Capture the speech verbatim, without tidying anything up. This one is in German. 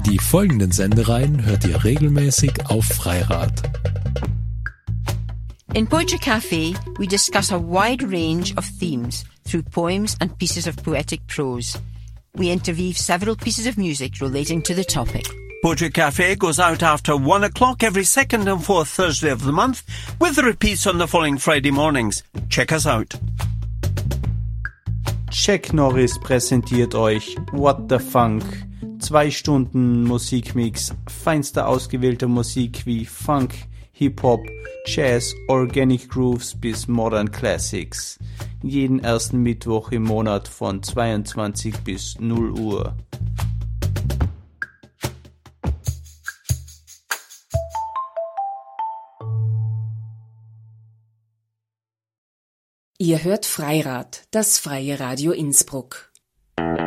Die folgenden Sendereihen hört ihr regelmäßig auf Freirad. In Poetry Cafe, we discuss a wide range of themes through poems and pieces of poetic prose. We interweave several pieces of music relating to the topic. Poetry Cafe goes out after one o'clock every second and fourth Thursday of the month, with the repeats on the following Friday mornings. Check us out. Jack Norris präsentiert euch What the Funk. Zwei Stunden Musikmix, feinster ausgewählter Musik wie Funk, Hip-Hop, Jazz, Organic Grooves bis Modern Classics. Jeden ersten Mittwoch im Monat von zweiundzwanzig bis null Uhr. Ihr hört Freirad, das freie Radio Innsbruck.